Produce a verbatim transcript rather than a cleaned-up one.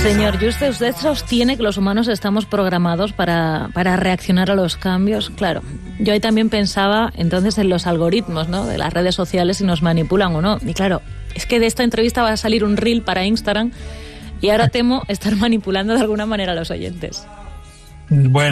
Señor Yuste, ¿usted sostiene que los humanos estamos programados para, para reaccionar a los cambios? Claro, yo ahí también pensaba entonces en los algoritmos, ¿no?, de las redes sociales, si nos manipulan o no. Y claro, es que de esta entrevista va a salir un reel para Instagram y ahora temo estar manipulando de alguna manera a los oyentes. Bueno.